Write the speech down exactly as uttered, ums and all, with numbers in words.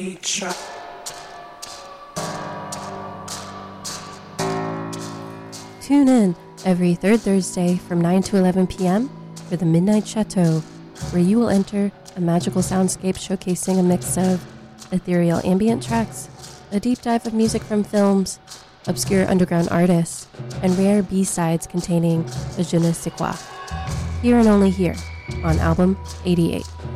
Tune in every third Thursday from nine to eleven p.m. for the Midnight Chateau, where you will enter a magical soundscape showcasing a mix of ethereal ambient tracks, a deep dive of music from films, obscure underground artists, and rare B-sides containing a je ne sais quoi. Here and only here on Album eighty-eight.